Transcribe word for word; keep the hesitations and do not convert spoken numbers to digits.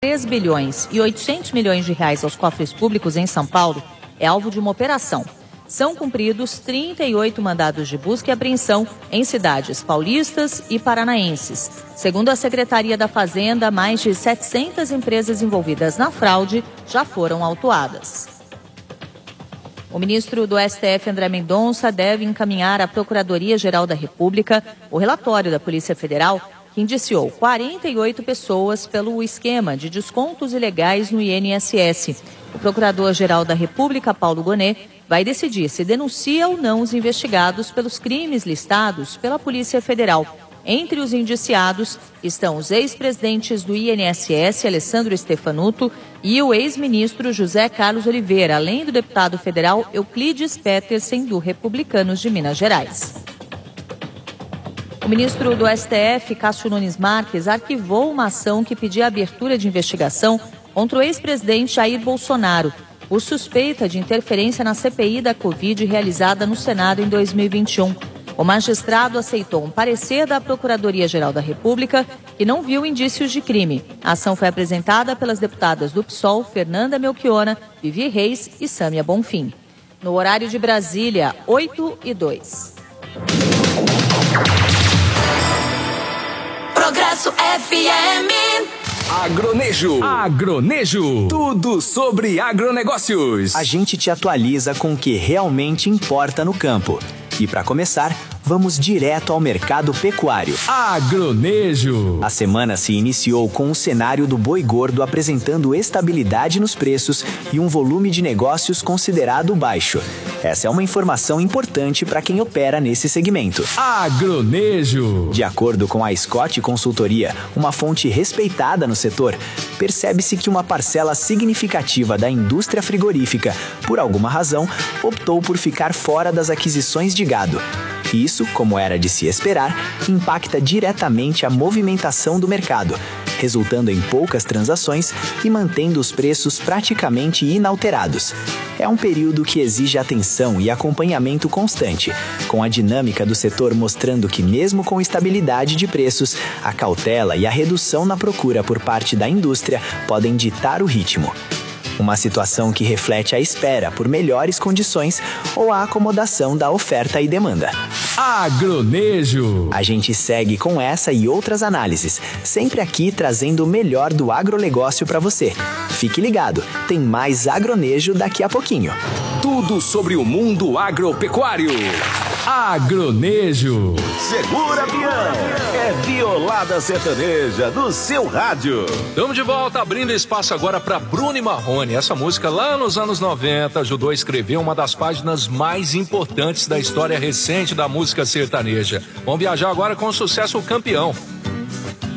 três bilhões e oitocentos milhões de reais aos cofres públicos em São Paulo é alvo de uma operação. São cumpridos trinta e oito mandados de busca e apreensão em cidades paulistas e paranaenses. Segundo a Secretaria da Fazenda, mais de setecentas empresas envolvidas na fraude já foram autuadas. O ministro do S T F, André Mendonça, deve encaminhar à Procuradoria-Geral da República o relatório da Polícia Federal que indiciou quarenta e oito pessoas pelo esquema de descontos ilegais no I N S S. O Procurador-Geral da República, Paulo Gonet, vai decidir se denuncia ou não os investigados pelos crimes listados pela Polícia Federal. Entre os indiciados estão os ex-presidentes do I N S S, Alessandro Stefanuto, e o ex-ministro José Carlos Oliveira, além do deputado federal Euclides Petersen, do Republicanos de Minas Gerais. O ministro do S T F, Cássio Nunes Marques, arquivou uma ação que pedia a abertura de investigação contra o ex-presidente Jair Bolsonaro por suspeita de interferência na C P I da Covid realizada no Senado em dois mil e vinte e um. O magistrado aceitou um parecer da Procuradoria-Geral da República que não viu indícios de crime. A ação foi apresentada pelas deputadas do P SOL, Fernanda Melchiona, Vivi Reis e Sâmia Bonfim. No horário de Brasília, oito e dois. Progresso F M. Agronejo. Agronejo. Tudo sobre agronegócios. A gente te atualiza com o que realmente importa no campo. E para começar, vamos direto ao mercado pecuário. Agronejo. A semana se iniciou com o cenário do boi gordo apresentando estabilidade nos preços e um volume de negócios considerado baixo. Essa é uma informação importante para quem opera nesse segmento. Agronejo. De acordo com a Scott Consultoria, uma fonte respeitada no setor, percebe-se que uma parcela significativa da indústria frigorífica, por alguma razão, optou por ficar fora das aquisições de gado. Isso, como era de se esperar, impacta diretamente a movimentação do mercado, resultando em poucas transações e mantendo os preços praticamente inalterados. É um período que exige atenção e acompanhamento constante, com a dinâmica do setor mostrando que, mesmo com estabilidade de preços, a cautela e a redução na procura por parte da indústria podem ditar o ritmo. Uma situação que reflete a espera por melhores condições ou a acomodação da oferta e demanda. Agronejo. A gente segue com essa e outras análises, sempre aqui trazendo o melhor do agronegócio para você. Fique ligado, tem mais Agronejo daqui a pouquinho. Tudo sobre o mundo agropecuário. Agronejo. Segura, Bian. É Violada Sertaneja do seu rádio. Estamos de volta, abrindo espaço agora para Bruno e Marrone. Essa música lá nos anos noventa ajudou a escrever uma das páginas mais importantes da história recente da música sertaneja. Vamos viajar agora com o sucesso Campeão.